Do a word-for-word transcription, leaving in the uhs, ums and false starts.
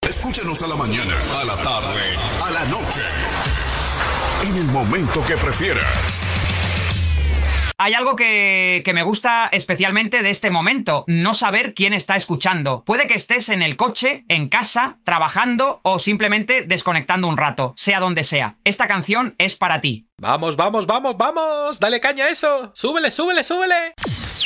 Escúchanos a la mañana, a la tarde, a la noche. En el momento que prefieras. Hay algo que, que me gusta especialmente de este momento, no saber quién está escuchando. Puede que estés en el coche, en casa, trabajando o simplemente desconectando un rato, sea donde sea. Esta canción es para ti. Vamos, vamos, vamos, vamos. Dale caña a eso. Súbele, súbele, súbele.